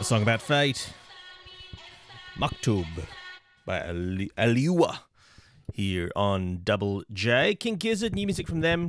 Song about fate. Maktub by Aliwa here on Double J. King Gizzard, new music from them